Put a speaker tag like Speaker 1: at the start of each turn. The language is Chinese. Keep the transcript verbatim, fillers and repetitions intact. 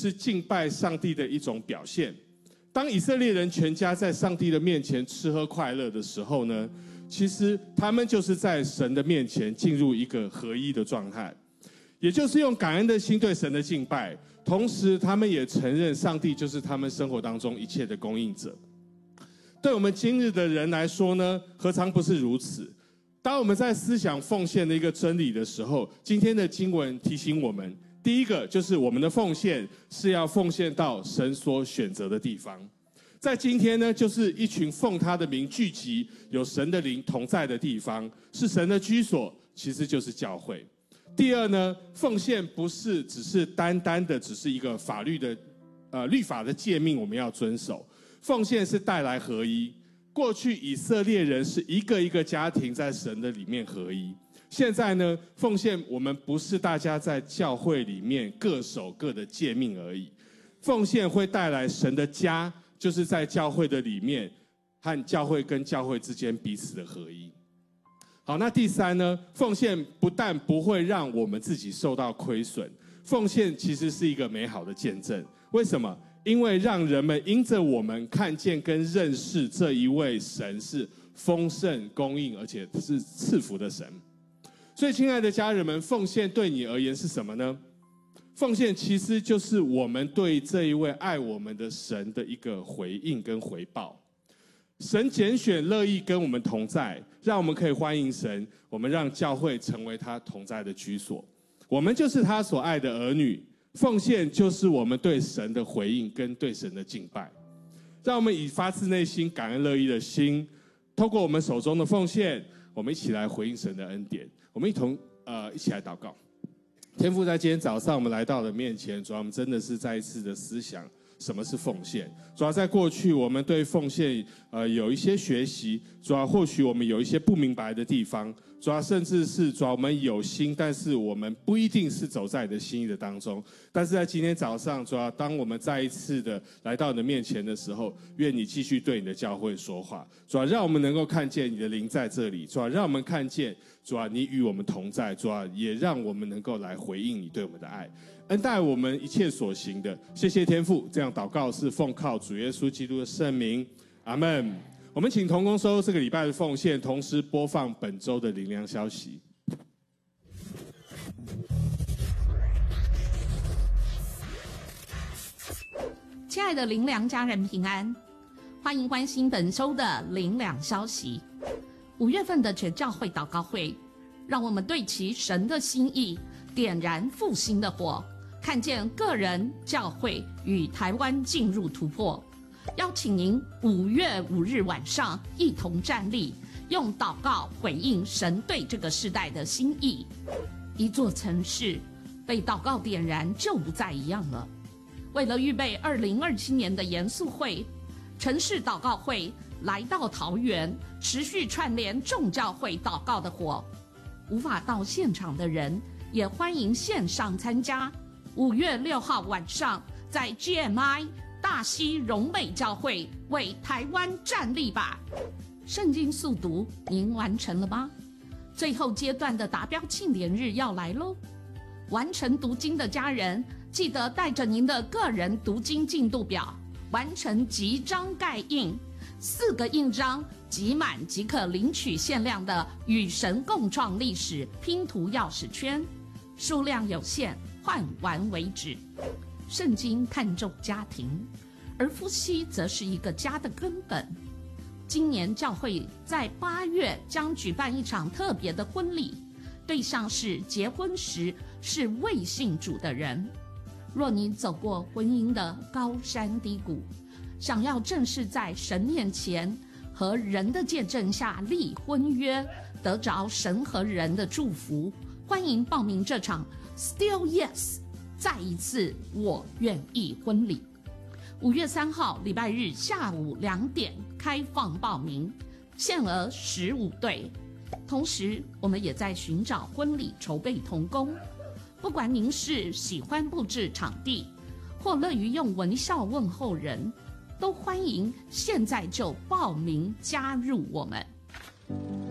Speaker 1: 是敬拜上帝的一种表现。当以色列人全家在上帝的面前吃喝快乐的时候呢，其实他们就是在神的面前进入一个合一的状态，也就是用感恩的心对神的敬拜，同时他们也承认上帝就是他们生活当中一切的供应者。对我们今日的人来说呢，何尝不是如此？当我们在思想奉献的一个真理的时候，今天的经文提醒我们，第一个就是我们的奉献是要奉献到神所选择的地方。在今天呢，就是一群奉他的名聚集，有神的灵同在的地方，是神的居所，其实就是教会。第二呢，奉献不是只是单单的只是一个法律的呃律法的诫命我们要遵守，奉献是带来合一。过去以色列人是一个一个家庭在神的里面合一，现在呢，奉献我们不是大家在教会里面各守各的诫命而已，奉献会带来神的家，就是在教会的里面和教会跟教会之间彼此的合一。好，那第三呢，奉献不但不会让我们自己受到亏损，奉献其实是一个美好的见证。为什么？因为让人们因着我们看见跟认识这一位神是丰盛供应而且是赐福的神。所以亲爱的家人们，奉献对你而言是什么呢？奉献其实就是我们对这一位爱我们的神的一个回应跟回报。神拣选乐意跟我们同在，让我们可以欢迎神，我们让教会成为他同在的居所，我们就是他所爱的儿女。奉献就是我们对神的回应跟对神的敬拜，让我们以发自内心感恩乐意的心，透过我们手中的奉献，我们一起来回应神的恩典。我们一同呃一起来祷告。天父，在今天早上我们来到了面前，主要我们真的是再一次的思想什么是奉献。主要在过去我们对奉献呃有一些学习，主要或许我们有一些不明白的地方，主要甚至是主要我们有心，但是我们不一定是走在你的心意的当中。但是在今天早上，主要当我们再一次的来到你的面前的时候，愿你继续对你的教会说话，主要让我们能够看见你的灵在这里，主要让我们看见主要你与我们同在，主要也让我们能够来回应你对我们的爱，恩待我们一切所行的。谢谢天父，这样祷告是奉靠主耶稣基督的圣名，阿们。我们请同工收这个礼拜的奉献，同时播放本周的灵粮消息。
Speaker 2: 亲爱的灵粮家人平安，欢迎关心本周的灵粮消息。五月份的全教会祷告会，让我们对齐神的心意，点燃复兴的火，看见个人、教会与台湾进入突破。邀请您五月五日晚上一同站立，用祷告回应神对这个世代的心意。一座城市被祷告点燃，就不再一样了。为了预备二零二七年的严肃会，城市祷告会来到桃园，持续串联众教会祷告的火。无法到现场的人，也欢迎线上参加。五月六号晚上，在 G M I大溪荣美教会为台湾站立吧。圣经速读您完成了吗？最后阶段的达标庆典日要来咯。完成读经的家人，记得带着您的个人读经进度表，完成集章盖印，四个印章集满即可领取限量的与神共创历史拼图钥匙圈，数量有限，换完为止。圣经看重家庭，而夫妻则是一个家的根本。今年教会在八月将举办一场特别的婚礼，对象是结婚时是未信主的人。若你走过婚姻的高山低谷，想要正式在神面前和人的见证下立婚约，得着神和人的祝福，欢迎报名这场 Still Yes再一次我愿意婚礼。五月三号礼拜日下午两点开放报名，限额十五对。同时我们也在寻找婚礼筹备同工，不管您是喜欢布置场地，或乐于用微笑问候人，都欢迎现在就报名加入我们。